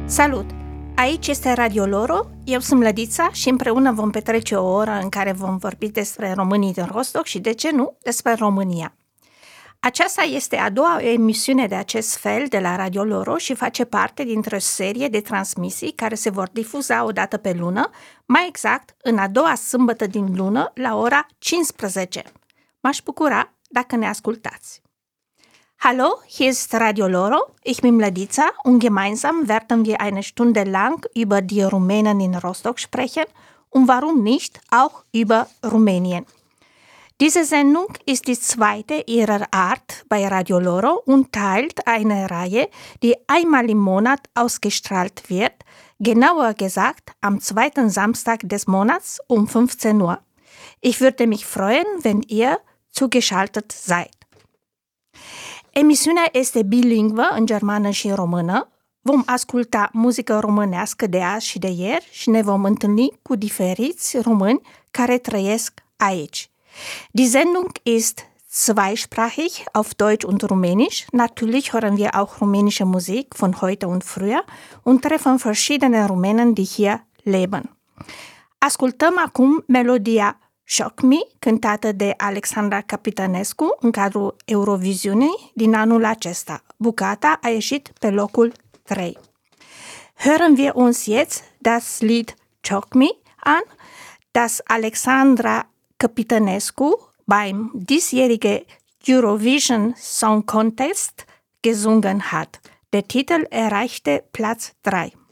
Salut! Aici este Radio Loro, eu sunt Mlădița și împreună vom petrece o oră în care vom vorbi despre românii din Rostock și, de ce nu, despre România. Aceasta este a doua emisiune de acest fel de la Radio Loro și face parte dintr-o serie de transmisii care se vor difuza o dată pe lună, mai exact în a doua sâmbătă din lună la ora 15. M-aș bucura dacă ne ascultați. Hallo, hier ist Radio Loro, ich bin Mlădița und gemeinsam werden wir eine Stunde lang über die Rumänen in Rostock sprechen und warum nicht auch über Rumänien. Diese Sendung ist die zweite ihrer Art bei Radio Loro und teilt eine Reihe, die einmal im Monat ausgestrahlt wird, genauer gesagt am zweiten Samstag des Monats um 15 Uhr. Ich würde mich freuen, wenn ihr zugeschaltet seid. Emisiunea este bilingvă în germană și română. Vom asculta muzică românească de azi și de ieri și ne vom întâlni cu diferiți români care trăiesc aici. Die Sendung ist zweisprachig auf Deutsch und Rumänisch. Natürlich hören wir auch rumänische Musik von heute und früher und treffen verschiedene Rumänen, die hier leben. Ascultăm acum melodia Shock Me, cântată de Alexandra Capitanescu în cadrul Eurovisionei din anul acesta. Bucata a ieșit pe locul 3. Hören wir uns jetzt das Lied Shock Me an, das Alexandra Capitanescu beim diesjährigen Eurovision Song Contest gesungen hat. Der Titel erreichte Platz 3.